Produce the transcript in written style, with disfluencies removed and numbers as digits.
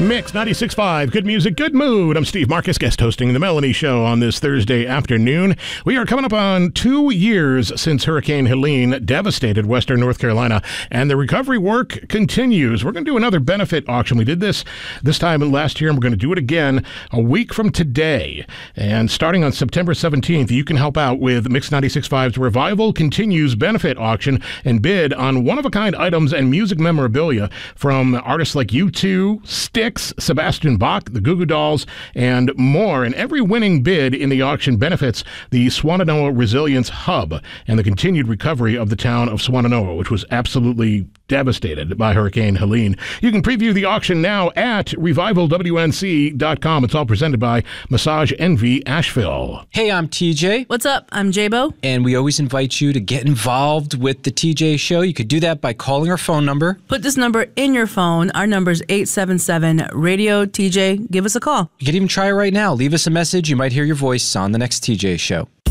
Mix 96.5, good music, good mood. I'm Steve Marcus, guest hosting The Melanie Show on this Thursday afternoon. We are coming up on 2 years since Hurricane Helene devastated Western North Carolina, and the recovery work continues. We're going to do another benefit auction. We did this time last year, and we're going to do it again a week from today. And starting on September 17th, you can help out with Mix 96.5's Revival Continues benefit auction and bid on one-of-a-kind items and music memorabilia from artists like U2, Styx, Sebastian Bach, the Goo Goo Dolls, and more. And every winning bid in the auction benefits the Swannanoa Resilience Hub and the continued recovery of the town of Swannanoa, which was absolutely devastated by Hurricane Helene. You can preview the auction now at revivalwnc.com. It's all presented by Massage Envy Asheville. Hey, I'm TJ. What's up? I'm J-Bo. And we always invite you to get involved with the TJ Show. You could do that by calling our phone number. Put this number in your phone. Our number is 877-RADIO-TJ. Give us a call. You could even try it right now. Leave us a message. You might hear your voice on the next TJ Show.